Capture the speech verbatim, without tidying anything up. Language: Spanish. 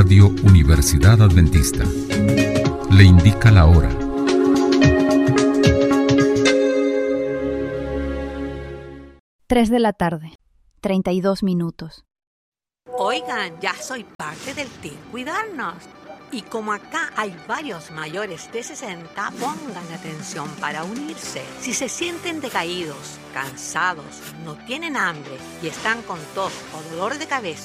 Radio Universidad Adventista le indica la hora. Tres de la tarde, treinta y dos minutos. Oigan, ya soy parte del Team Cuidarnos. Y como acá hay varios mayores de sesenta, pongan atención para unirse. Si se sienten decaídos, cansados, no tienen hambre y están con tos o dolor de cabeza,